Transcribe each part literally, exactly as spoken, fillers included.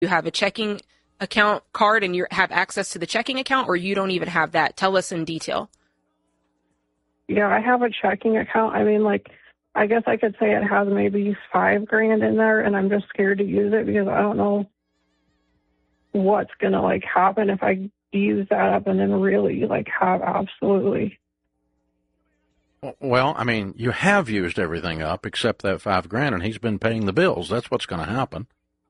you have a checking account card and you have access to the checking account, or you don't even have that? Tell us in detail. Yeah, I have a checking account. I mean, like, I guess I could say it has maybe five grand in there, and I'm just scared to use it because I don't know what's going to, like, happen if I use that up and then really, like, have absolutely. Well, I mean, you have used everything up except that five grand, and he's been paying the bills. That's what's going to happen.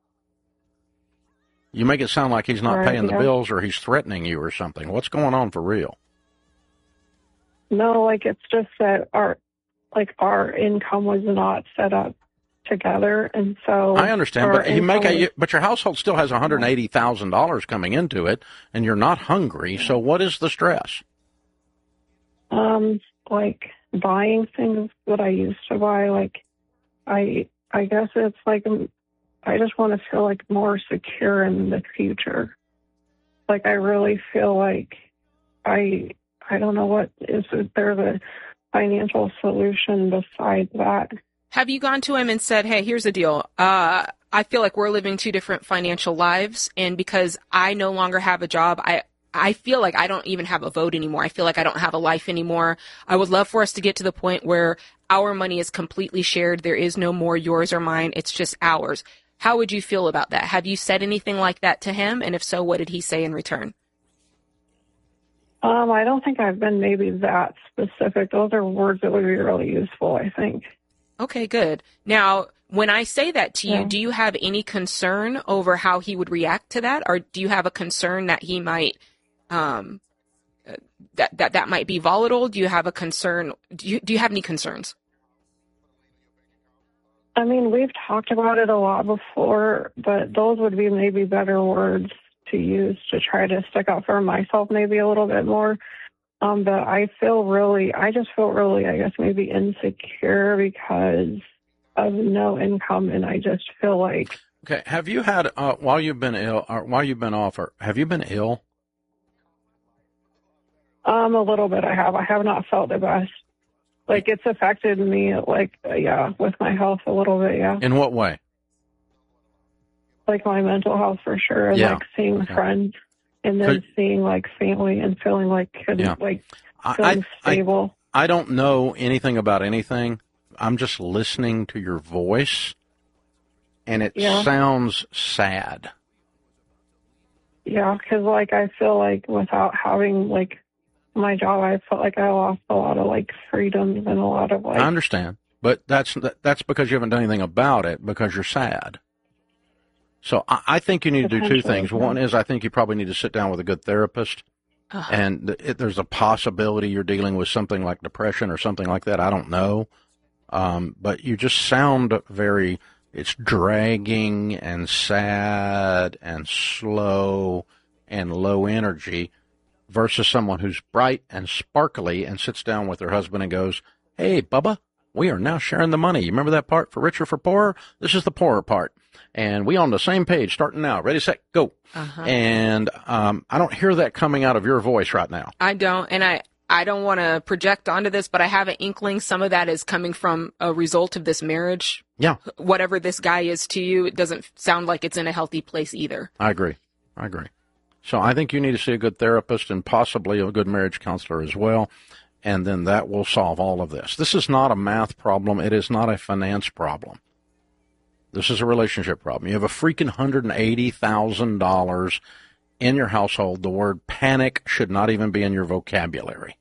You make it sound like he's not Right, paying yeah. the bills or he's threatening you or something. What's going on for real? No, like, it's just that our, like, our income was not set up together, and so I understand, our but you make income a, was- but your household still has one hundred eighty thousand dollars coming into it, and you're not hungry. So what is the stress? um, like, buying things that I used to buy. Like, I, I guess it's like, um, I just want to feel like more secure in the future. Like, I really feel like I, I don't know what is, is there the financial solution besides that? Have you gone to him and said, hey, here's the deal. Uh, I feel like we're living two different financial lives. And because I no longer have a job, I, I feel like I don't even have a vote anymore. I feel like I don't have a life anymore. I would love for us to get to the point where our money is completely shared. There is no more yours or mine. It's just ours. How would you feel about that? Have you said anything like that to him? And if so, what did he say in return? Um, I don't think I've been maybe that specific. Those are words that would be really useful, I think. Okay, good. Now, when I say that to you, Yeah. do you have any concern over how he would react to that? Or do you have a concern that he might, um, uh, that, that, that might be volatile? Do you have a concern? Do you, do you have any concerns? I mean, we've talked about it a lot before, but those would be maybe better words to use to try to stick up for myself maybe a little bit more. Um, but I feel really, I just feel really, I guess, maybe insecure because of no income, and I just feel like. Okay, have you had, uh, while you've been ill, or while you've been off, or have you been ill? Um, a little bit I have. I have not felt the best. Like, it's affected me, like, uh, yeah, with my health a little bit, yeah. In what way? Like, my mental health for sure, and, Yeah. like, seeing Okay. friends, and then Could- seeing, like, family and feeling like, Yeah. like, I, feeling I, stable. I don't know anything about anything. I'm just listening to your voice, and it Yeah. sounds sad. Yeah, because, like, I feel like without having, like, my job, I felt like I lost a lot of, like, freedoms and a lot of, like. I understand, but that's that's because you haven't done anything about it because you're sad. So I, I think you need to do two Potentially, things. yeah. One is I think you probably need to sit down with a good therapist, Uh-huh. and th- it, there's a possibility you're dealing with something like depression or something like that. I don't know, um, but you just sound very. It's dragging and sad and slow and low energy versus someone who's bright and sparkly and sits down with her husband and goes, hey, Bubba, we are now sharing the money. You remember that part, for richer, for poorer? This is the poorer part. And we on the same page starting now. Ready, set, go. Uh-huh. And um, I don't hear that coming out of your voice right now. I don't, and I, I don't want to project onto this, but I have an inkling some of that is coming from a result of this marriage. Yeah, Whatever this guy is to you, it doesn't sound like it's in a healthy place either. I agree. I agree. So I think you need to see a good therapist and possibly a good marriage counselor as well, and then that will solve all of this. This is not a math problem. It is not a finance problem. This is a relationship problem. You have a freaking one hundred eighty thousand dollars in your household. The word panic should not even be in your vocabulary.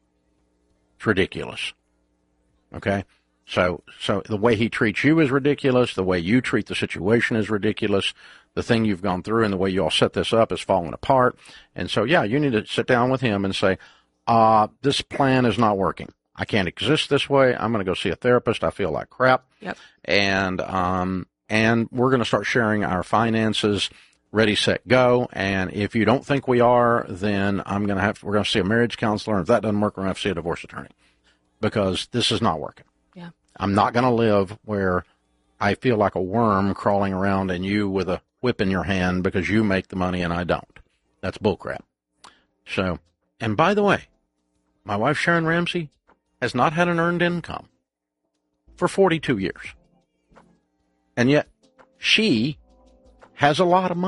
It's ridiculous. Okay? So, so the way he treats you is ridiculous. The way you treat the situation is ridiculous. The thing you've gone through and the way you all set this up is falling apart. And so, yeah, you need to sit down with him and say, uh, this plan is not working. I can't exist this way. I'm going to go see a therapist. I feel like crap. Yep. And, um, and we're going to start sharing our finances. Ready, set, go. And if you don't think we are, then I'm going to have, we're going to see a marriage counselor. And if that doesn't work, we're going to have to see a divorce attorney because this is not working. Yeah. I'm not going to live where I feel like a worm crawling around and you with a whip in your hand because you make the money and I don't. That's bullcrap. So, and by the way, my wife Sharon Ramsey has not had an earned income for forty-two years. And yet she has a lot of money.